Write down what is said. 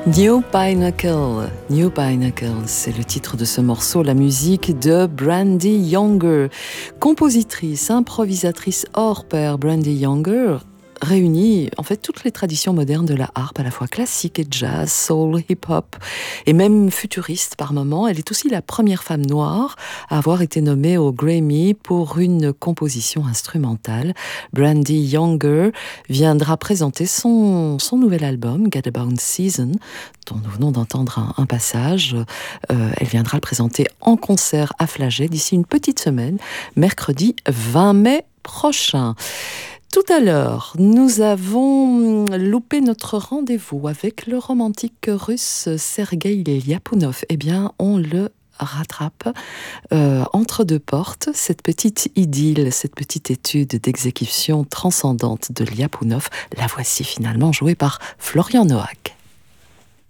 New Pinnacle, c'est le titre de ce morceau, la musique de Brandee Younger. Compositrice, improvisatrice hors pair, Brandee Younger réunit en fait toutes les traditions modernes de la harpe, à la fois classique et jazz, soul, hip-hop et même futuriste par moments. Elle est aussi la première femme noire à avoir été nommée au Grammy pour une composition instrumentale. Brandee Younger viendra présenter son nouvel album, Get About Season, dont nous venons d'entendre un passage. Elle viendra le présenter en concert à Flagey d'ici une petite semaine, mercredi 20 mai prochain. Tout à l'heure, nous avons loupé notre rendez-vous avec le romantique russe Sergueï Lyapunov. Eh bien, on le rattrape entre deux portes. Cette petite idylle, cette petite étude d'exécution transcendante de Lyapunov, la voici finalement jouée par Florian Noack.